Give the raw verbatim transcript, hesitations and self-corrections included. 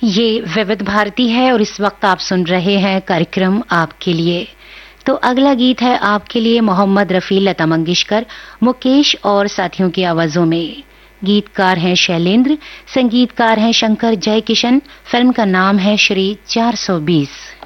ये विविध भारती है और इस वक्त आप सुन रहे हैं कार्यक्रम आपके लिए। तो अगला गीत है आपके लिए मोहम्मद रफ़ी, लता मंगेशकर, मुकेश और साथियों की आवाजों में। गीतकार हैं शैलेंद्र, संगीतकार हैं शंकर जयकिशन। फिल्म का नाम है श्री चार सौ बीस।